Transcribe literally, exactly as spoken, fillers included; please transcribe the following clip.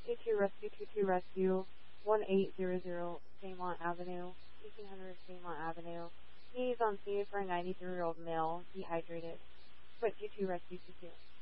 two two Rescue, two two Rescue, one eight zero zero Saymont Avenue, eighteen hundred Saymont Avenue. He's on scene for a ninety-three-year-old male, dehydrated. But two two Rescue, two two.